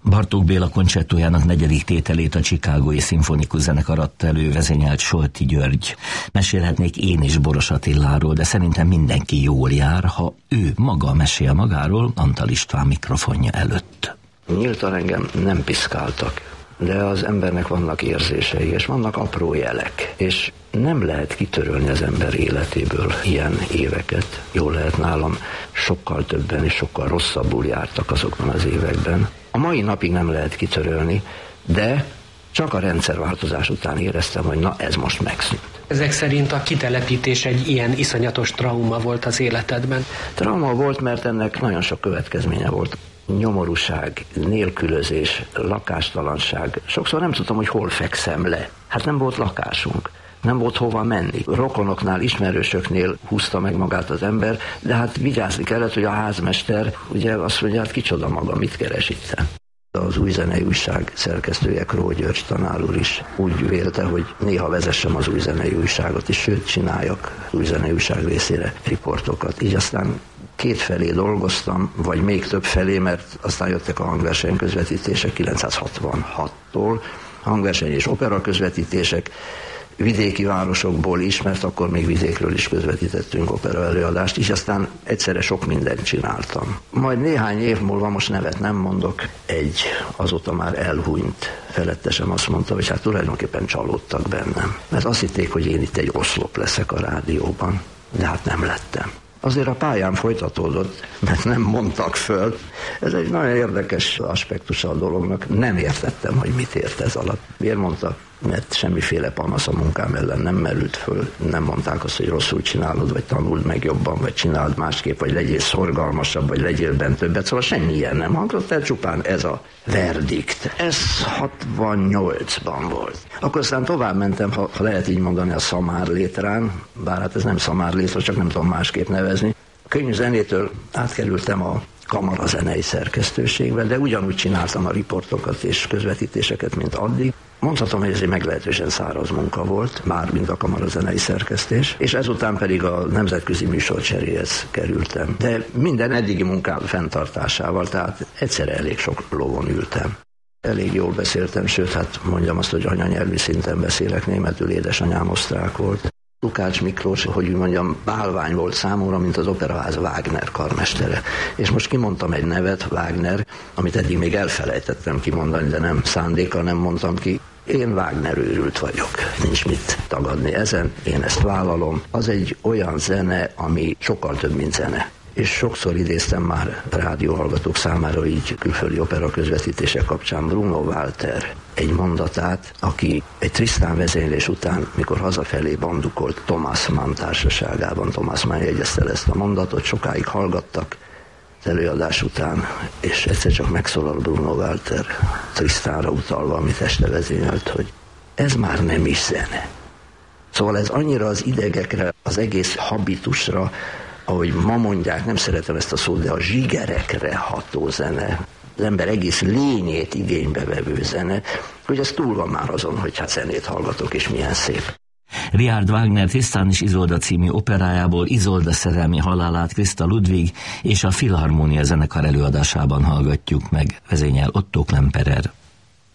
Bartók Béla koncerttójának 4. tételét a Chicagói Szimfonikus Zenekar adta elő, vezényelt Solti György. Mesélhetnék én is Boros Attiláról, de szerintem mindenki jól jár, ha ő maga mesél magáról Antal István mikrofonja előtt. Nyíltan engem nem piszkáltak, de az embernek vannak érzései, és vannak apró jelek, és nem lehet kitörölni az ember életéből ilyen éveket. Jól lehet, nálam sokkal többen és sokkal rosszabbul jártak azokban az években. A mai napig nem lehet kitörölni, de csak a rendszerváltozás után éreztem, hogy na ez most megszűnt. Ezek szerint a kitelepítés egy ilyen iszonyatos trauma volt az életedben? Trauma volt, mert ennek nagyon sok következménye volt. Nyomorúság, nélkülözés, lakástalanság. Sokszor nem tudtam, hogy hol fekszem le. Hát nem volt lakásunk. Nem volt hova menni. Rokonoknál, ismerősöknél húzta meg magát az ember, de hát vigyázni kellett, hogy a házmester ugye azt mondja, hát kicsoda maga, mit keres itt? Az Új Zenei Újság szerkesztője, Kró György tanár úr is úgy vélte, hogy néha vezessem az Új Zenei Újságot is, sőt csináljak Új Zenei Újság részére riportokat. Így aztán 2 felé dolgoztam, vagy még több felé, mert aztán jöttek a hangverseny közvetítések 966-tól, hangverseny és opera közvetítések, vidéki városokból is, mert akkor még vidékről is közvetítettünk opera előadást, és aztán egyszerre sok mindent csináltam. Majd néhány év múlva, most nevet nem mondok, egy azóta már elhunyt felettesem azt mondta, hogy hát tulajdonképpen csalódtak bennem. Mert azt hitték, hogy én itt egy oszlop leszek a rádióban, de hát nem lettem. Azért a pályán folytatódott, mert nem mondtak föl. Ez egy nagyon érdekes aspektusa a dolognak. Nem értettem, hogy mit ért ez alatt. Miért mondta? Mert semmiféle panasz a munkám ellen nem merült föl. Nem mondták azt, hogy rosszul csinálod, vagy tanuld meg jobban, vagy csináld másképp, vagy legyél szorgalmasabb, vagy legyél bent többet. Szóval semmi ilyen nem hangzott el, csupán ez a verdikt. Ez 68-ban volt. Akkor aztán tovább mentem, ha lehet így mondani, a szamárlétrán, bár hát ez nem szamárlétra, csak nem tudom másképp nevezni. A könnyű zenétől átkerültem a kamarazenei szerkesztőségbe, de ugyanúgy csináltam a riportokat és közvetítéseket, mint addig. Mondhatom, hogy ez egy meglehetősen száraz munka volt, mármint a kamarazenei szerkesztés, és ezután pedig a nemzetközi műsorcseréhez kerültem. De minden eddigi munkám fenntartásával, tehát egyszerre elég sok lovon ültem. Elég jól beszéltem, sőt, hát mondjam azt, hogy anyanyelvi szinten beszélek németül, édesanyám osztrák volt. Lukács Miklós, hogy úgy mondjam, bálvány volt számomra, mint az Operaház Wagner karmestere. És most kimondtam egy nevet, Wagner, amit eddig még elfelejtettem kimondani, de nem szándékkal nem mondtam ki. Én Wagner őrült vagyok, nincs mit tagadni ezen, én ezt vállalom. Az egy olyan zene, ami sokkal több, mint zene. És sokszor idéztem már rádióhallgatók számára így külföldi opera közvetítések kapcsán Bruno Walter egy mondatát, aki egy Tristan vezénylés után, mikor hazafelé bandukolt Thomas Mann társaságában, Thomas Mann jegyezte ezt a mondatot, sokáig hallgattak az előadás után, és egyszer csak megszólal Bruno Walter Tristanra utalva, amit este vezényelt, hogy ez már nem is zene. Szóval ez annyira az idegekre, az egész habitusra, ahogy ma mondják, nem szeretem ezt a szót, de a zsigerekre ható zene, az ember egész lényét igénybe vevő zene, hogy ez túl van már azon, hogy hát zenét hallgatok, és milyen szép. Richard Wagner Tristan és Izolda című operájából Izolda szerelmi halálát Christa Ludwig és a Filharmonia zenekar előadásában hallgatjuk meg, vezényel Otto Klemperer.